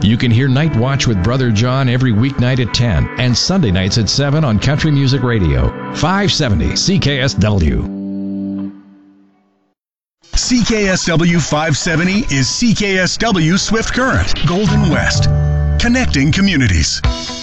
You can hear Night Watch with Brother John every weeknight at 10 and Sunday nights at 7 on Country Music Radio, 570 CKSW. CKSW 570 is CKSW Swift Current, Golden West, connecting communities.